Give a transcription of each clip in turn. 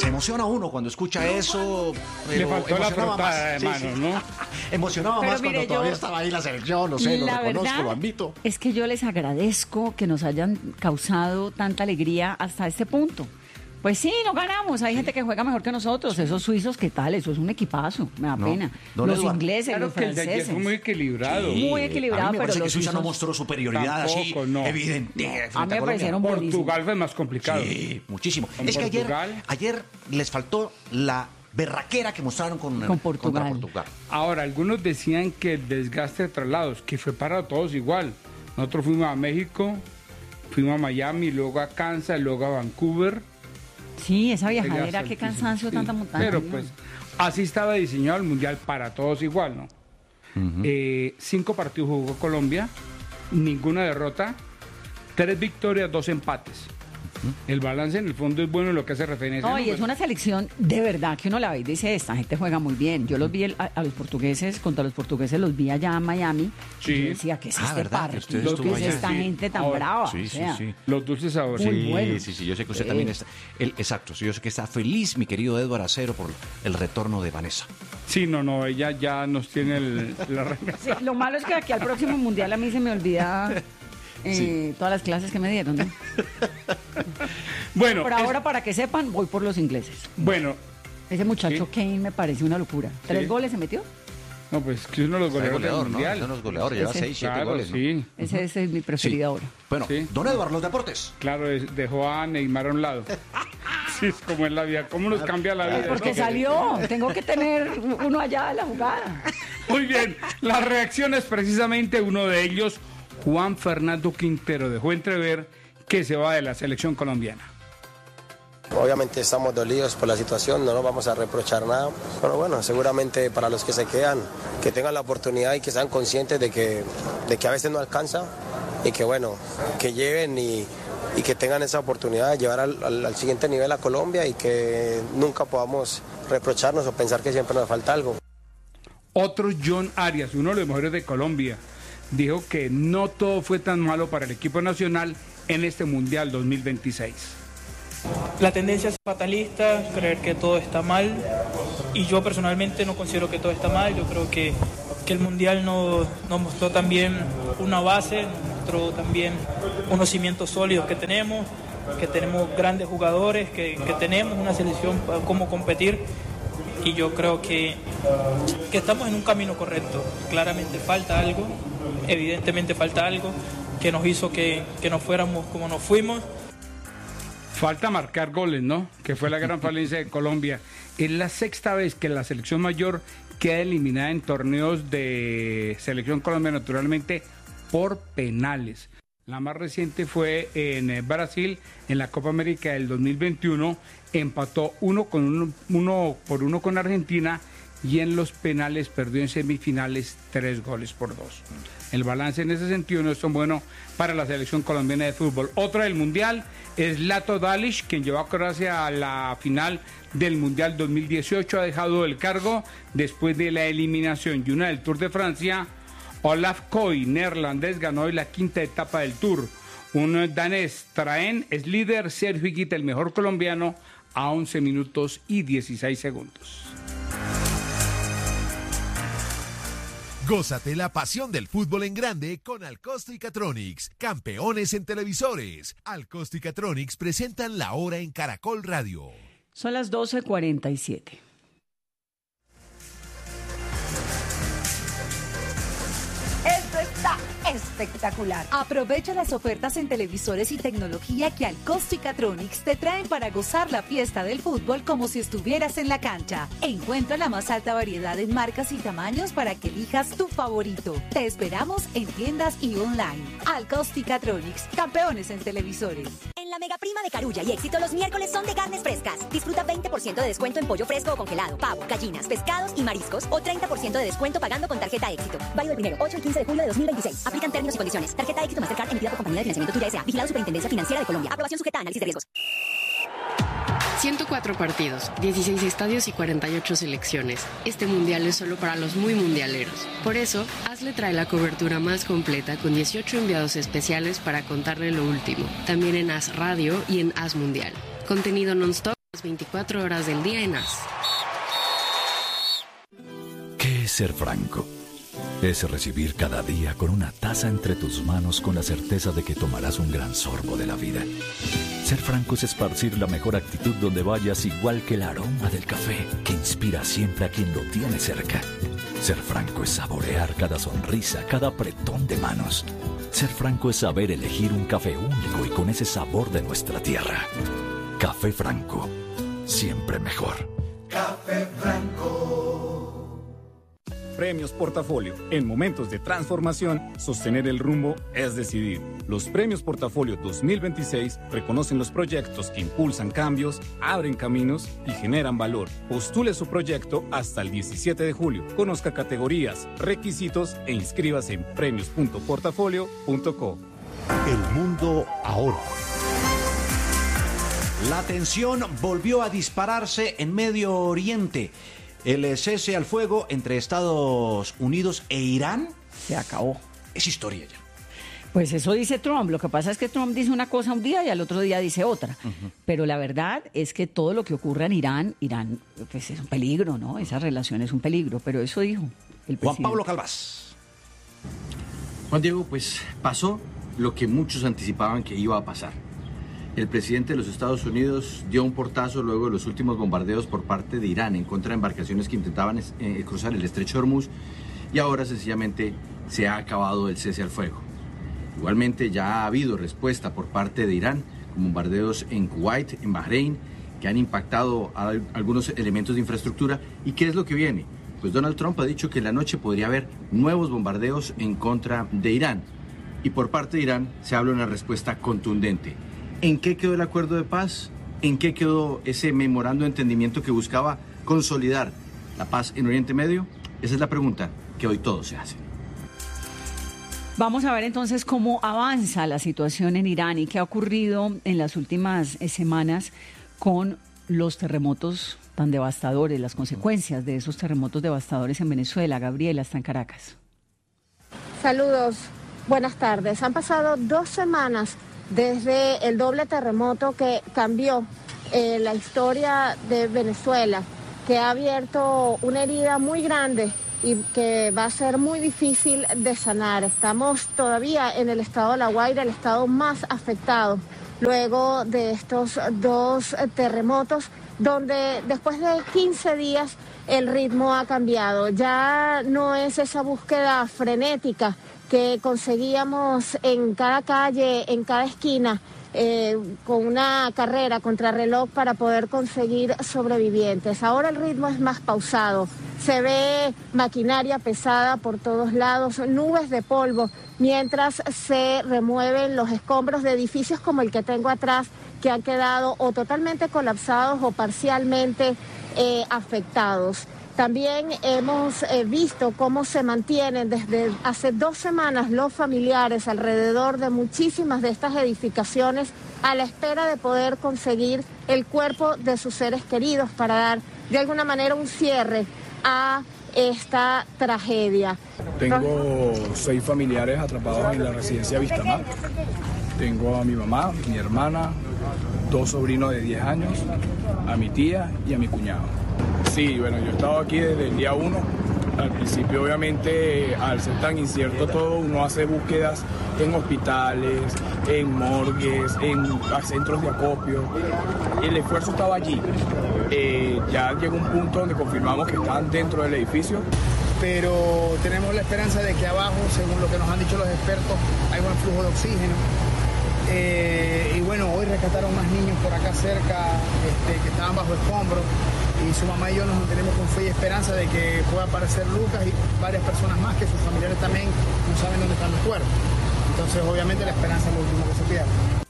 Se emociona uno cuando escucha eso. Le faltó la frotada de manos, sí. ¿no? Emocionaba Pero más mire, cuando todavía estaba ahí la selección, no sé, lo la reconozco, verdad lo admito. es que yo les agradezco que nos hayan causado tanta alegría hasta este punto. Pues sí, no ganamos. Hay gente que juega mejor que nosotros. Esos suizos, ¿qué tal? Eso es un equipazo. Me da No, pena. don Los Eduardo. ingleses, Claro los que el de ayer franceses. fue muy equilibrado. Sí. Muy equilibrado, A mí me pero parece que los Suiza no suizos mostró superioridad así, tampoco, no. evidente. A mí frente me Colombia. parecieron buenísimos. Portugal fue más complicado. Sí, muchísimo. Con Es que Portugal. ayer les faltó la berraquera que mostraron con Portugal. contra Portugal. Ahora, algunos decían que el desgaste de traslados, que fue para todos igual. Nosotros fuimos a México, fuimos a Miami, luego a Kansas, luego a Vancouver. Sí, esa viajadera, Llegas qué altísimo, cansancio, sí. tanta montaña. Pero ¿no? pues así estaba diseñado el Mundial para todos igual, ¿no? 5 partidos jugó Colombia, ninguna derrota, 3 victorias, 2 empates. El balance en el fondo es bueno en lo que hace referencia. No, ¿no? y es una selección de verdad que uno la ve y dice, esta gente juega muy bien. Yo los vi a los portugueses, contra los portugueses los vi allá en Miami. Sí. Y yo decía, ¿qué es este ¿verdad? Que usted partido? estuvo ¿Qué es allá. esta Sí. gente tan Ahora, brava? Sí, O sea, sí. Los dulces sabores. Muy bueno. Sí, yo sé que usted también está. Exacto, sí, yo sé que está feliz, mi querido Eduardo Acero, por el retorno de Vanessa. Sí, no, ella ya nos tiene la remesa. sí, lo malo es que aquí al próximo mundial a mí se me olvida todas las clases que me dieron, ¿no? Bueno, Por ahora, para que sepan, voy por los ingleses. bueno, Ese muchacho Sí. Kane me parece una locura. ¿3 Sí. goles se metió? no, pues que es uno de los Está de goleadores goleador, del ¿no? Mundial. Son los goleadores, lleva Ese- 6, 7 Claro, goles, ¿no? sí. Ese es mi preferido ahora. Bueno, Sí. don Eduardo, los deportes. Claro, dejó a Neymar a un lado. Sí, es como en la vida. ¿Cómo nos cambia la vida? Porque ¿no? salió, tengo que tener uno allá en la jugada. Muy bien, las reacciones, precisamente uno de ellos, Juan Fernando Quintero, dejó entrever que se va de la selección colombiana. Obviamente estamos dolidos por la situación, no nos vamos a reprochar nada, pero bueno, seguramente para los que se quedan, que tengan la oportunidad y que sean conscientes de que a veces no alcanza y que bueno, que lleven y que tengan esa oportunidad de llevar al siguiente nivel a Colombia y que nunca podamos reprocharnos o pensar que siempre nos falta algo. Otro John Arias, uno de los mejores de Colombia, dijo que no todo fue tan malo para el equipo nacional en este Mundial 2026. La tendencia es fatalista, creer que todo está mal, y yo personalmente no considero que todo está mal. Yo creo que el Mundial nos mostró también una base, nos mostró también unos cimientos sólidos que tenemos grandes jugadores, que tenemos una selección para cómo competir, y yo creo que estamos en un camino correcto. Claramente falta algo, evidentemente falta algo que nos hizo que nos fuéramos como nos fuimos. Falta marcar goles, ¿no? Que fue la gran falencia de Colombia. Es la 6ª vez que la selección mayor queda eliminada en torneos de selección Colombia, naturalmente, por penales. La más reciente fue en Brasil, en la Copa América del 2021. Empató 1 por 1 con Argentina y en los penales perdió en semifinales 3-2. El balance en ese sentido no es tan bueno para la selección colombiana de fútbol. Otra del Mundial es Zlatko Dalic, quien llevó a Croacia a la final del Mundial 2018. Ha dejado el cargo después de la eliminación. Y una del Tour de Francia, Olaf Koy, neerlandés, ganó hoy la 5ª etapa del Tour. Un danés, Traen, es líder. Sergio Higuita, el mejor colombiano, a 11 minutos y 16 segundos. Gózate la pasión del fútbol en grande con Alcosto y Catronics, campeones en televisores. Alcosto y Catronics presentan La Hora en Caracol Radio. Son las 12:47. Esto está espectacular. Aprovecha las ofertas en televisores y tecnología que Alcosto y Catronics te traen para gozar la fiesta del fútbol como si estuvieras en la cancha. Encuentra la más alta variedad en marcas y tamaños para que elijas tu favorito. Te esperamos en tiendas y online. Alcosto y Catronics, campeones en televisores. En la mega prima de Carulla y Éxito, los miércoles son de carnes frescas. Disfruta 20% de descuento en pollo fresco o congelado, pavo, gallinas, pescados y mariscos, o 30% de descuento pagando con tarjeta Éxito. Válido el 1, 8 y 15 de julio de 2026. Aplican términos y condiciones. Tarjeta Éxito Mastercard emitida por Compañía de Financiamiento Tuya S.A. Vigilado Superintendencia Financiera de Colombia. Aprobación sujeta a análisis de riesgos. 104 partidos, 16 estadios y 48 selecciones. Este mundial es solo para los muy mundialeros. Por eso, Hazle trae la cobertura más completa con 18 enviados especiales para contarle lo último. También en Haz Radio y en Haz Mundial. Contenido non-stop, las 24 horas del día en AS. ¿Qué es ser franco? Es recibir cada día con una taza entre tus manos con la certeza de que tomarás un gran sorbo de la vida. Ser franco es esparcir la mejor actitud donde vayas, igual que el aroma del café que inspira siempre a quien lo tiene cerca. Ser franco es saborear cada sonrisa, cada apretón de manos. Ser franco es saber elegir un café único y con ese sabor de nuestra tierra. Café Franco, siempre mejor. Café Franco. Premios Portafolio. En momentos de transformación, sostener el rumbo es decidir. Los Premios Portafolio 2026 reconocen los proyectos que impulsan cambios, abren caminos y generan valor. Postule su proyecto hasta el 17 de julio. Conozca categorías, requisitos e inscríbase en premios.portafolio.co. El mundo ahora. La tensión volvió a dispararse en Medio Oriente. El cese al fuego entre Estados Unidos e Irán se acabó. Es historia ya. Pues eso dice Trump. Lo que pasa es que Trump dice una cosa un día y al otro día dice otra. Pero la verdad es que todo lo que ocurra en Irán pues es un peligro, ¿no? Esa relación es un peligro, pero eso dijo el presidente. Juan Pablo Calvás. Juan Diego, pues pasó lo que muchos anticipaban que iba a pasar. El presidente de los Estados Unidos dio un portazo luego de los últimos bombardeos por parte de Irán en contra de embarcaciones que intentaban cruzar el estrecho de Hormuz, y ahora sencillamente se ha acabado el cese al fuego. Igualmente ya ha habido respuesta por parte de Irán con bombardeos en Kuwait, en Bahrein, que han impactado a algunos elementos de infraestructura. ¿Y qué es lo que viene? Pues Donald Trump ha dicho que en la noche podría haber nuevos bombardeos en contra de Irán, y por parte de Irán se habla de una respuesta contundente. ¿En qué quedó el acuerdo de paz? ¿En qué quedó ese memorando de entendimiento que buscaba consolidar la paz en Oriente Medio? Esa es la pregunta que hoy todos se hacen. Vamos a ver entonces cómo avanza la situación en Irán y qué ha ocurrido en las últimas semanas con los terremotos tan devastadores, las consecuencias de esos terremotos devastadores en Venezuela. Gabriela está en Caracas. Saludos, buenas tardes. Han pasado 2 semanas desde el doble terremoto que cambió la historia de Venezuela, que ha abierto una herida muy grande y que va a ser muy difícil de sanar. Estamos todavía en el estado de La Guaira, el estado más afectado, luego de estos 2 terremotos, donde después de 15 días el ritmo ha cambiado. Ya no es esa búsqueda frenética que conseguíamos en cada calle, en cada esquina, con una carrera contrarreloj para poder conseguir sobrevivientes. Ahora el ritmo es más pausado. Se ve maquinaria pesada por todos lados, nubes de polvo, mientras se remueven los escombros de edificios como el que tengo atrás, que han quedado o totalmente colapsados o parcialmente afectados. También hemos visto cómo se mantienen desde hace 2 semanas los familiares alrededor de muchísimas de estas edificaciones a la espera de poder conseguir el cuerpo de sus seres queridos para dar de alguna manera un cierre a esta tragedia. Tengo 6 familiares atrapados en la residencia Vistamar. Tengo a mi mamá, mi hermana, 2 sobrinos de 10 años, a mi tía y a mi cuñado. Sí, bueno, yo he estado aquí desde el día 1. Al principio, obviamente, al ser tan incierto todo, uno hace búsquedas en hospitales, en morgues, en centros de acopio. El esfuerzo estaba allí. Ya llegó un punto donde confirmamos que estaban dentro del edificio. Pero tenemos la esperanza de que abajo, según lo que nos han dicho los expertos, hay buen flujo de oxígeno. Y bueno, hoy rescataron más niños por acá cerca que estaban bajo escombros. Y su mamá y yo nos mantenemos con fe y esperanza de que pueda aparecer Lucas y varias personas más, que sus familiares también no saben dónde están los cuerpos. Entonces, obviamente, la esperanza es lo último que se pierde.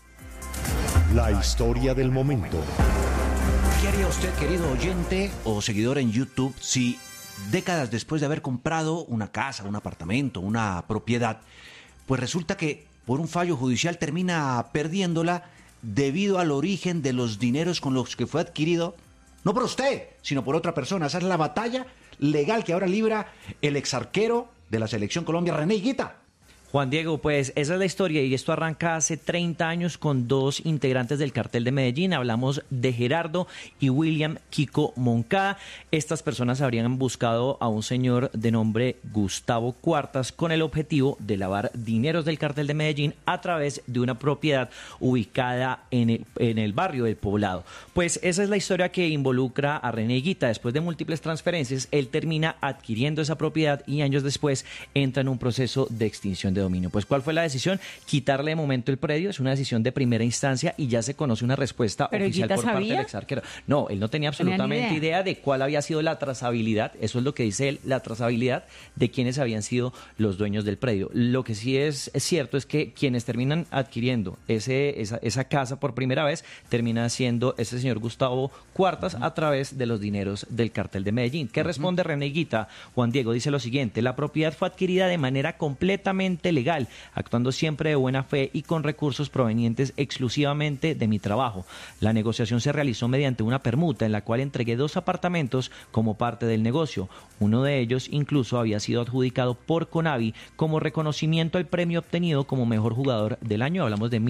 La historia del momento. ¿Qué haría usted, querido oyente o seguidor en YouTube, si décadas después de haber comprado una casa, un apartamento, una propiedad, pues resulta que por un fallo judicial termina perdiéndola debido al origen de los dineros con los que fue adquirido? No por usted, sino por otra persona. Esa es la batalla legal que ahora libra el exarquero de la Selección Colombia, René Higuita. Juan Diego, pues esa es la historia y esto arranca hace 30 años con dos integrantes del cartel de Medellín. Hablamos de Gerardo y William Kiko Moncada. Estas personas habrían buscado a un señor de nombre Gustavo Cuartas con el objetivo de lavar dineros del cartel de Medellín a través de una propiedad ubicada en el barrio del Poblado. Pues esa es la historia que involucra a René Higuita. Después de múltiples transferencias, él termina adquiriendo esa propiedad y años después entra en un proceso de extinción de dominio. Pues ¿cuál fue la decisión? Quitarle de momento el predio. Es una decisión de primera instancia y ya se conoce una respuesta oficial por parte del exarquero. No, él no tenía absolutamente idea de cuál había sido la trazabilidad. Eso es lo que dice él, la trazabilidad de quiénes habían sido los dueños del predio. Lo que sí es cierto es que quienes terminan adquiriendo esa casa por primera vez termina siendo ese señor Gustavo Cuartas a través de los dineros del cartel de Medellín. ¿Qué responde René Higuita? Juan Diego dice lo siguiente: la propiedad fue adquirida de manera completamente legal, actuando siempre de buena fe y con recursos provenientes exclusivamente de mi trabajo. La negociación se realizó mediante una permuta en la cual entregué 2 apartamentos como parte del negocio. Uno de ellos incluso había sido adjudicado por Conavi como reconocimiento al premio obtenido como mejor jugador del año. Hablamos de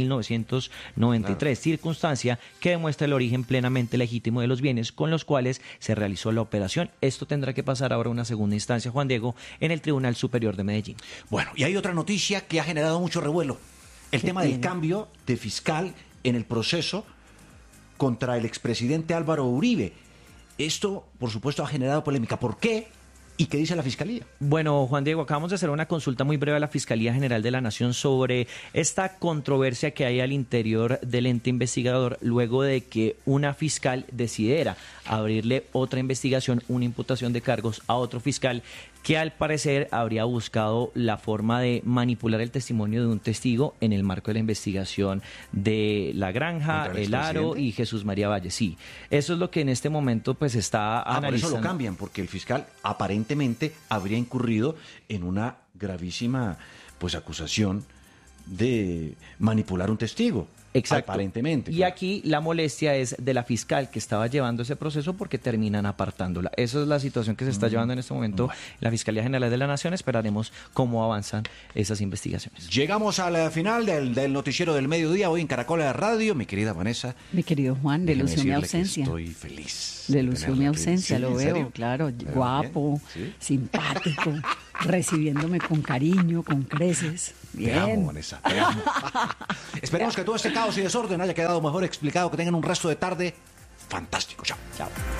1993, circunstancia que demuestra el origen plenamente legítimo de los bienes con los cuales se realizó la operación. Esto tendrá que pasar ahora a una segunda instancia, Juan Diego, en el Tribunal Superior de Medellín. Bueno, y hay otra noticia que ha generado mucho revuelo. El tema del cambio de fiscal en el proceso contra el expresidente Álvaro Uribe. Esto, por supuesto, ha generado polémica. ¿Por qué? ¿Y qué dice la Fiscalía? Bueno, Juan Diego, acabamos de hacer una consulta muy breve a la Fiscalía General de la Nación sobre esta controversia que hay al interior del ente investigador luego de que una fiscal decidiera abrirle otra investigación, una imputación de cargos a otro fiscal que al parecer habría buscado la forma de manipular el testimonio de un testigo en el marco de la investigación de La Granja, El Aro y Jesús María Valle. Sí, eso es lo que en este momento pues está analizando. Por eso lo cambian, porque el fiscal aparentemente habría incurrido en una gravísima pues acusación de manipular un testigo. Exacto. Aparentemente. Y aquí la molestia es de la fiscal que estaba llevando ese proceso porque terminan apartándola. Esa es la situación que se está llevando en este momento la Fiscalía General de la Nación. Esperaremos cómo avanzan esas investigaciones. Llegamos al final del noticiero del mediodía hoy en Caracol Radio. Mi querida Vanessa. Mi querido Juan, delusió mi ausencia. Estoy feliz. Delusió mi ausencia, aquí. Lo ¿Sí? veo, claro. Guapo, ¿sí? Simpático, recibiéndome con cariño, con creces. Bien. Te amo, Vanessa, te amo. Esperemos que todo este caos y desorden haya quedado mejor explicado, que tengan un resto de tarde fantástico. Chao. Chao.